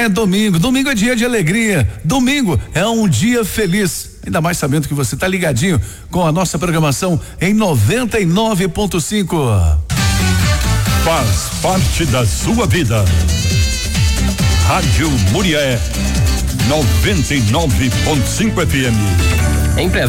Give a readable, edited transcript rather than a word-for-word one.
É domingo, domingo é dia de alegria, domingo é um dia feliz, ainda mais sabendo que você está ligadinho com a nossa programação em 99.5. Faz parte da sua vida. Rádio Murié 99.5 FM.